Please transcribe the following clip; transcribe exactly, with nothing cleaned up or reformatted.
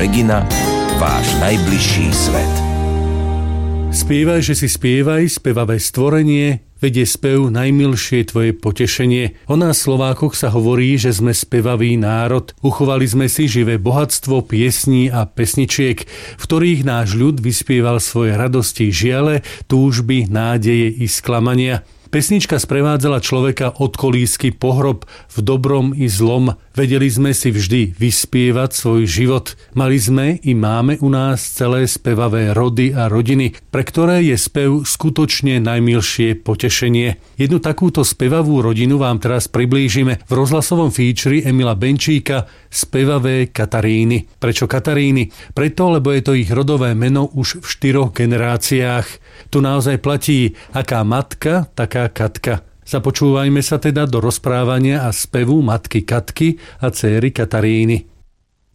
Regina, váš najbližší svet. Spievaj, že si spievaj, spevavé stvorenie, vedie spev najmilšie tvoje potešenie. O nás Slovákoch sa hovorí, že sme spevavý národ. Uchovali sme si živé bohatstvo piesní a pesničiek, v ktorých náš ľud vyspieval svoje radosti, žiale, túžby, nádeje i sklamania. Pesnička sprevádzala človeka od kolísky po hrob, v dobrom i zlom. Vedeli sme si vždy vyspievať svoj život. Mali sme i máme u nás celé spevavé rody a rodiny, pre ktoré je spev skutočne najmilšie potešenie. Jednu takúto spevavú rodinu vám teraz priblížime v rozhlasovom featuri Emila Benčíka Spevavé Kataríny. Prečo Kataríny? Preto, lebo je to ich rodové meno už v štyroch generáciách. Tu naozaj platí, aká matka, taká Katka. Započúvajme sa teda do rozprávania a spevu matky Katky a céry Kataríny.